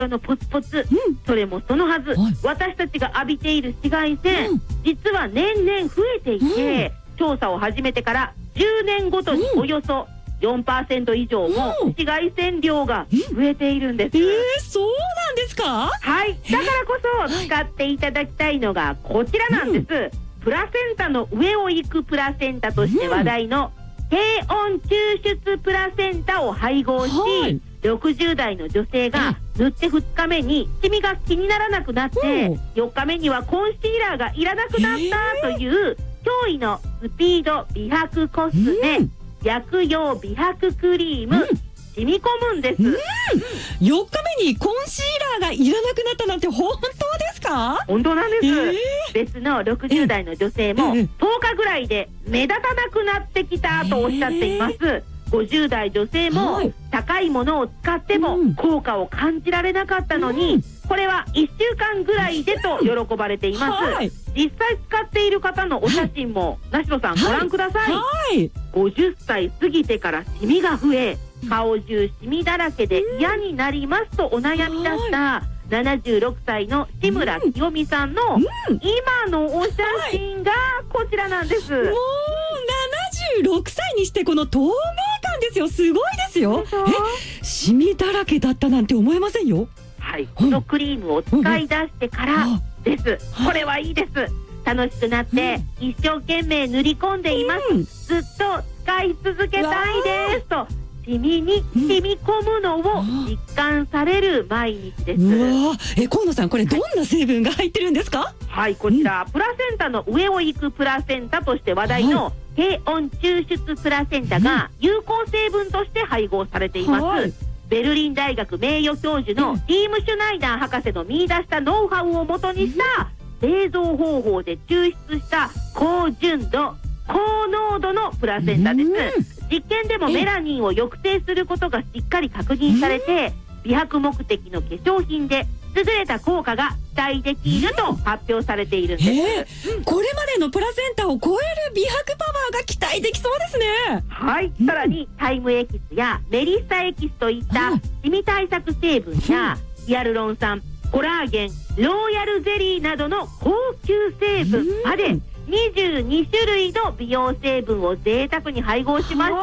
ポツポツ、それもそのはず、私たちが浴びている紫外線、実は年々増えていて、調査を始めてから10年ごとにおよそ4% 以上も紫外線量が増えているんです。 そうなんですか？ はい、だからこそ使っていただきたいのがこちらなんです。プラセンタの上を行くプラセンタとして話題の低温抽出プラセンタを配合し、60代の女性が塗って2日目にシミが気にならなくなって、4日目にはコンシーラーがいらなくなったという驚異のスピード美白コスメ、薬用美白クリーム、染み込むんです。 4日目にコンシーラーがいらなくなったなんて本当ですか？ 本当なんです。別の60代の女性も10日ぐらいで目立たなくなってきたとおっしゃっています。50代女性も高いものを使っても効果を感じられなかったのに、これは1週間ぐらいでと喜ばれています。実際使っている方のお写真も梨野さんご覧ください。50歳過ぎてからシミが増え、顔中シミだらけで嫌になりますとお悩みだした76歳の志村清美さんの今のお写真がこちらなんです。もう 76歳にしてこの透明感ですよ。すごいですよ。シミだらけだったなんて思えませんよ。 はい、このクリームを使い出してからです。これはいいです。楽しくなって一生懸命塗り込んでいます。ずっと使い続けたいですとシミに染み込むのを実感される毎日です。 河野さん、これどんな成分が入ってるんですか？ はい、こちらプラセンタの上を行くプラセンタとして話題の低温抽出プラセンタが有効成分として配合されています。ベルリン大学名誉教授のティーム・シュナイダー博士の見出したノウハウをもとにした製造方法で抽出した高純度高濃度のプラセンタです。実験でもメラニンを抑制することがしっかり確認されて、美白目的の化粧品で優れた効果が期待できると発表されているんです。 これまでのプラセンタを超える美白パワーが期待できそうですね。 はい、さらにタイムエキスやメリッサエキスといったシミ対策成分やヒアルロン酸、コラーゲン、ローヤルゼリーなどの高級成分まで22種類の美容成分を贅沢に配合しました。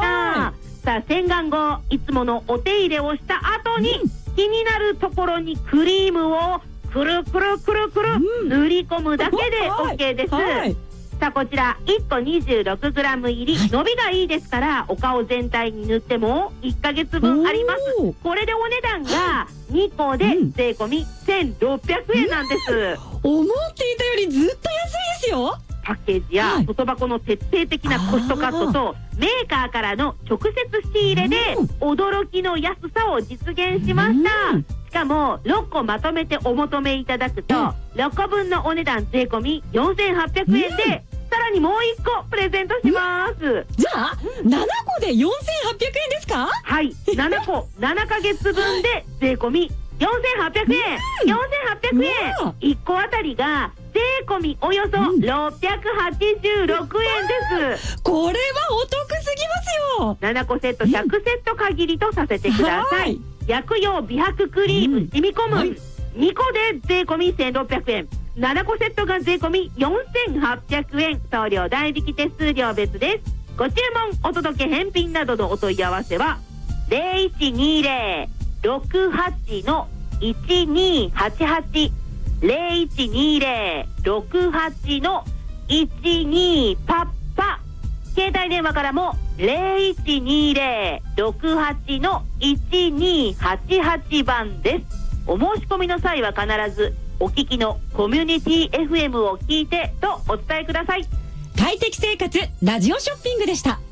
さあ、洗顔後いつものお手入れをした後に気になるところにクリームをくるくるくるくる塗り込むだけで OK です。さあ、こちら1個 26g 入り、伸びがいいですからお顔全体に塗っても1ヶ月分あります。これでお値段が2個で税込み1600円なんです。 思っていたよりずっと安いですよ。 パッケージや外箱の徹底的なコストカットとメーカーからの直接仕入れで驚きの安さを実現しました。しかも6個まとめてお求めいただくと6個分のお値段税込み4800円でさらにもう1個プレゼントします。 じゃあ7個で4800円ですか？ はい、7個7ヶ月分で税込み4800円。4800円1個あたりが税込みおよそ686円です。 これはお得すぎますよ。 7個セット100セット限りとさせてください。薬用美白クリーム染み込む2個で税込み1600円、7個セットが税込み4800円、送料代引き手数料別です。ご注文お届け返品などのお問い合わせは 0120-68-1288 0120-68-12パッパ、携帯電話からも 0120-68-1288 番です。お申し込みの際は必ずお聞きのコミュニティ FM を聞いてとお伝えください。 快適生活ラジオショッピングでした。